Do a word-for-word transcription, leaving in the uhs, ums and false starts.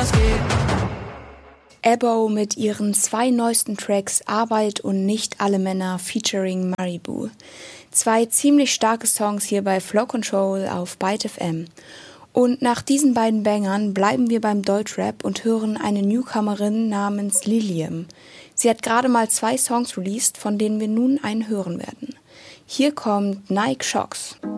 was geht. Ebo mit ihren zwei neuesten Tracks Arbeit und Nicht alle Männer featuring Maribou. Zwei ziemlich starke Songs hier bei Flow Control auf Byte F M. Und nach diesen beiden Bangern bleiben wir beim Deutschrap und hören eine Newcomerin namens Lilium. Sie hat gerade mal zwei Songs released, von denen wir nun einen hören werden. Hier kommt Nike Shocks.